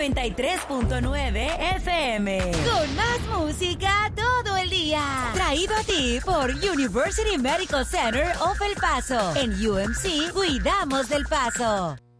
93.9 FM. Con más música todo el día. Traído a ti por University Medical Center of El Paso. En UMC, cuidamos del Paso.